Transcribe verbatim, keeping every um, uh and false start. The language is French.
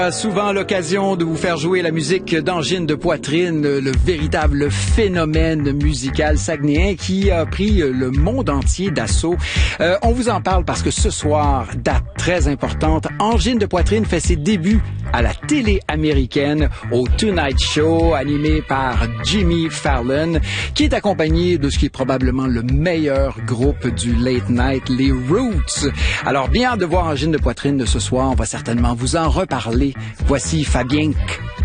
Souvent l'occasion de vous faire jouer la musique d'Angine de Poitrine, le véritable phénomène musical saguenéen qui a pris le monde entier d'assaut. Euh, on vous en parle parce que ce soir, date très importante, Angine de Poitrine fait ses débuts à la télé américaine au Tonight Show, animé par Jimmy Fallon, qui est accompagné de ce qui est probablement le meilleur groupe du late night, les Roots. Alors bien hâte de voir Angine de Poitrine de ce soir, on va certainement vous en reparler. Voici Fabienque.